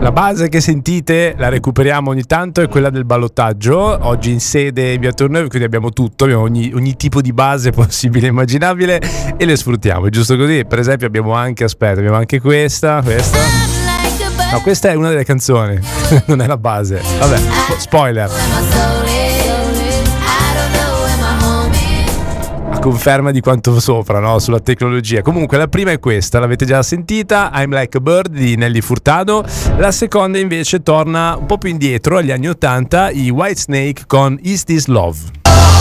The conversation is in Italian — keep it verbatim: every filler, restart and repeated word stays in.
La base che sentite la recuperiamo ogni tanto, è quella del ballottaggio. Oggi in sede in via Tourneuve, quindi abbiamo tutto, abbiamo ogni, ogni tipo di base possibile e immaginabile e le sfruttiamo, è giusto così. Per esempio abbiamo anche, aspetta, abbiamo anche questa, questa. No, questa è una delle canzoni, non è la base. Vabbè, spoiler. A conferma di quanto sopra, no? Sulla tecnologia. Comunque la prima è questa, l'avete già sentita, I'm Like a Bird di Nelly Furtado. La seconda invece torna un po' più indietro, agli anni ottanta, i Whitesnake con Is This Love.